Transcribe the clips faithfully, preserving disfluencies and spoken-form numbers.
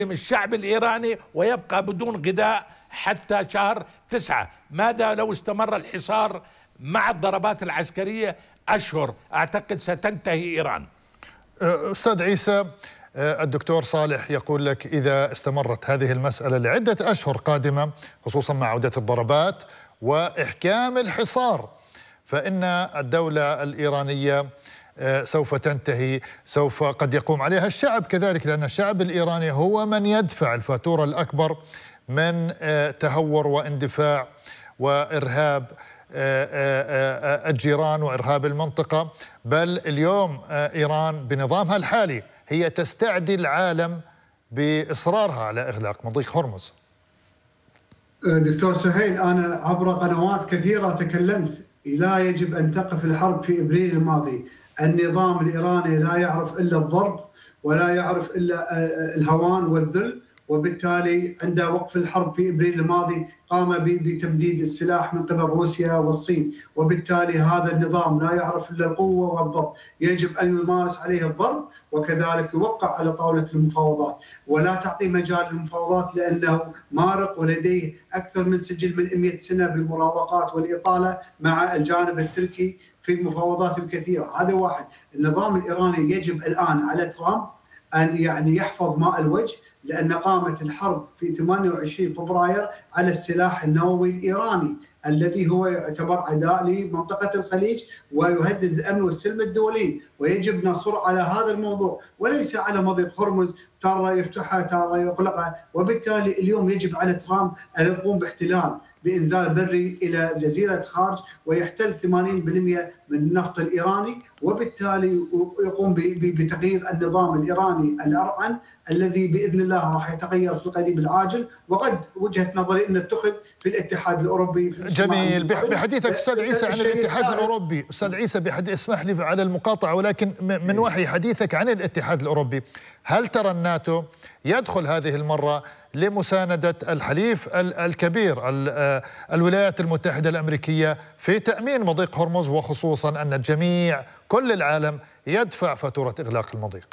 الشعب الإيراني ويبقى بدون غذاء حتى شهر تسعة. ماذا لو استمر الحصار مع الضربات العسكرية أشهر؟ أعتقد ستنتهي إيران. أستاذ عيسى، الدكتور صالح يقول لك إذا استمرت هذه المسألة لعدة أشهر قادمة خصوصا مع عودة الضربات وإحكام الحصار فإن الدولة الإيرانية سوف تنتهي، سوف قد يقوم عليها الشعب كذلك، لأن الشعب الإيراني هو من يدفع الفاتورة الأكبر من تهور واندفاع وإرهاب الجيران وإرهاب المنطقة. بل اليوم إيران بنظامها الحالي هي تستعدي العالم بإصرارها على إغلاق مضيق هرمز. دكتور سهيل، أنا عبر قنوات كثيرة تكلمت لا يجب أن تقف الحرب في إبريل الماضي. النظام الإيراني لا يعرف إلا الضرب ولا يعرف إلا الهوان والذل، وبالتالي عند وقف الحرب في إبريل الماضي قام بتمديد السلاح من قبل روسيا والصين، وبالتالي هذا النظام لا يعرف إلا القوة والضرب. يجب أن يمارس عليه الضرب وكذلك يوقع على طاولة المفاوضات، ولا تعطي مجال للمفاوضات لأنه مارق ولديه أكثر من سجل من مئة سنة بالمراوغات والإطالة مع الجانب التركي في المفاوضات الكثيرة. هذا واحد. النظام الإيراني يجب الآن على ترامب أن يعني يحفظ ماء الوجه، لأن قامت الحرب في ثمانية وعشرين فبراير على السلاح النووي الإيراني الذي هو يعتبر عداء لمنطقة الخليج ويهدد الأمن والسلم الدولي، ويجب نصر على هذا الموضوع وليس على مضيق هرمز ترى يفتحها ترى يغلقها. وبالتالي اليوم يجب على ترامب أن يقوم باحتلال بإنزال بري إلى جزيرة خارج ويحتل ثمانين بالمئة من النفط الإيراني، وبالتالي يقوم بتغيير النظام الإيراني الأرعن الذي بإذن الله راح يتغير في القريب العاجل. وقد وجهة نظري أن اتخذ في الاتحاد الأوروبي. جميل. بحديثك أستاذ عيسى عن الاتحاد الأوروبي، أستاذ عيسى بحديث اسمح لي على المقاطعة، ولكن من وحي حديثك عن الاتحاد الأوروبي، هل ترى الناتو يدخل هذه المرة لمساندة الحليف الكبير الولايات المتحدة الأمريكية في تأمين مضيق هرمز، وخصوصا أن الجميع كل العالم يدفع فاتورة إغلاق المضيق؟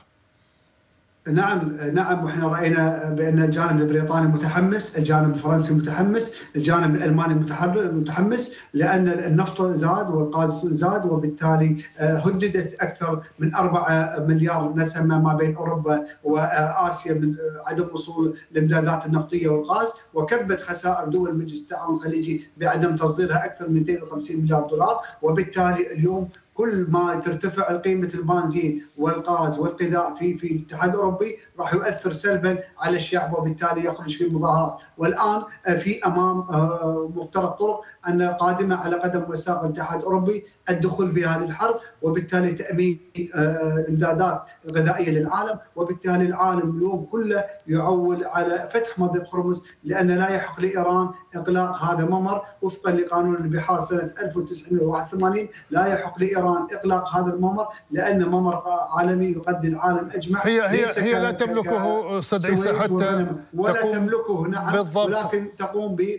نعم نعم، واحنا راينا بان الجانب البريطاني متحمس، الجانب الفرنسي متحمس، الجانب الالماني متحمس، لان النفط زاد والغاز زاد، وبالتالي هددت اكثر من أربعة مليار نسمه ما بين اوروبا واسيا من عدم وصول الامدادات النفطيه والغاز، وكبت خسائر دول مجلس التعاون الخليجي بعدم تصديرها اكثر من مئتين وخمسين مليار دولار. وبالتالي اليوم كل ما ترتفع قيمة البنزين والغاز والغذاء في في الاتحاد الأوروبي راح يؤثر سلبا على الشعب، وبالتالي يخرج في مظاهرات. والآن في أمام مفترض طرق أن قادمة على قدم وساق الاتحاد الأوروبي الدخول في هذه الحرب، وبالتالي تأمين الإمدادات الغذائية للعالم. وبالتالي العالم اليوم كله يعول على فتح مضيق هرمز، لأن لا يحق لإيران إغلاق هذا الممر وفقا لقانون البحار سنة ألف وتسعمئة وواحد وثمانين. لا يحق لإيران إغلاق هذا الممر لأن ممر عالمي يغذي العالم أجمع. هي هي هي لا تملكه أستاذ عيسى حتى ولا تملكه. نعم بالضبط. ولكن تقوم ب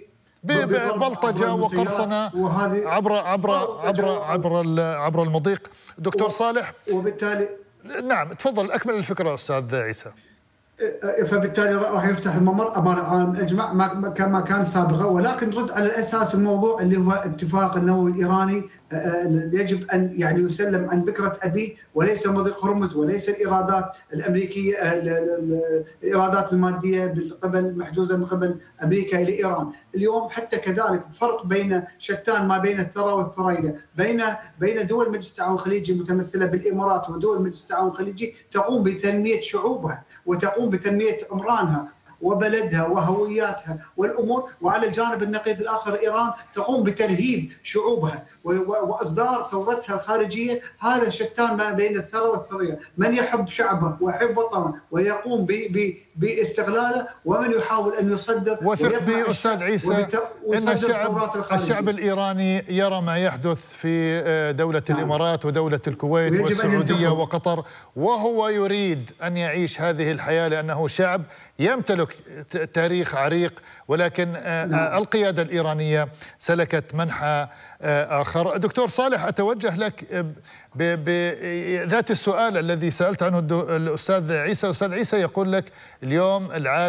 ببلطجة وقرصنة عبر عبر عبر عبر عبر المضيق. دكتور صالح، وبالتالي نعم تفضل أكمل الفكرة أستاذ عيسى. فبالتالي راح يفتح الممر امام العالم اجمع كما كان سابقا، ولكن رد على الاساس الموضوع اللي هو اتفاق النووي الايراني يجب ان يعني يسلم عن بكره ابيه، وليس مضيق هرمز وليس الايرادات الامريكيه الايرادات الماديه من قبل محجوزه من قبل امريكا الى ايران. اليوم حتى كذلك فرق بين شتان ما بين الثرى والثريا، بين بين دول مجلس التعاون الخليجي متمثله بالامارات ودول مجلس التعاون الخليجي تقوم بتنميه شعوبها وتقوم بتنميه عمرانها وبلدها وهوياتها والامور، وعلى الجانب النقيض الاخر ايران تقوم بترهيب شعوبها واصدار ثورتها الخارجيه. هذا شتان ما بين الثرى والثريا، من يحب شعبه ويحب وطنه ويقوم باستغلاله، ومن يحاول ان يصدر. وثق بي استاذ عيسى ان الشعب الشعب الايراني يرى ما يحدث في دوله نعم. الامارات ودوله الكويت والسعوديه وقطر، وهو يريد ان يعيش هذه الحياه لانه شعب يمتلك لك تاريخ عريق، ولكن نعم. القيادة الإيرانية سلكت منحى آخر. دكتور صالح، أتوجه لك بذات السؤال الذي سألت عنه الأستاذ عيسى. أستاذ عيسى يقول لك اليوم العالم